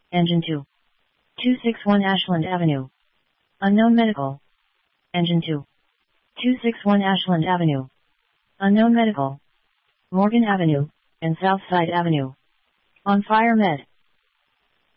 Engine 2. 261 Ashland Avenue. Unknown medical. Engine 2. 261 Ashland Avenue. Unknown medical. Morgan Avenue, and Southside Avenue. On fire med.